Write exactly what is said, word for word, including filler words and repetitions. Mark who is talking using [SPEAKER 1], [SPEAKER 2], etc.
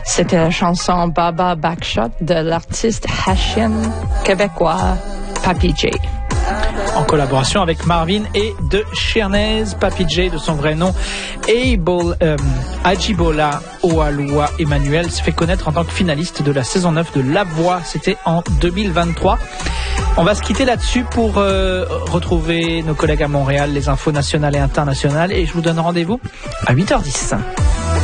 [SPEAKER 1] C'était la chanson Baba Backshot de l'artiste haïtien québécois Papi J.
[SPEAKER 2] En collaboration avec Marvin et de Sheernaz. Papi J, de son vrai nom, Abel, euh, Ajibola Oalua Emmanuel, se fait connaître en tant que finaliste de la saison neuf de La Voix. C'était en deux mille vingt-trois. On va se quitter là-dessus pour euh, retrouver nos collègues à Montréal, les infos nationales et internationales. Et je vous donne rendez-vous à huit heures dix.